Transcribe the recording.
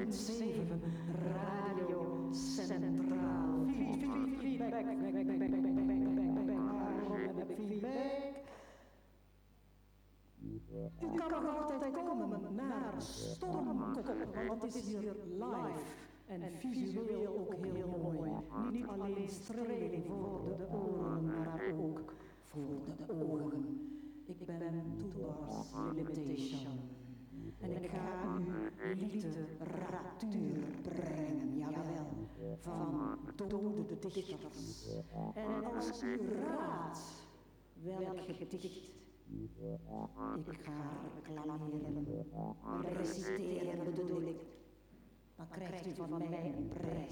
100,7 Radio Centraal. Feedback. U kan nog altijd komen naar Stormkop, want het is hier live en visueel ook heel mooi. Niet alleen streling voor de oren, maar ook voor de ogen. Ik ben Toolbars Limitation en ik ga u literatuur brengen, jawel, van dode dichters. En als u raadt welk gedicht ik ga reclameren, reciteren bedoel ik, dan krijgt u van mij een prijs.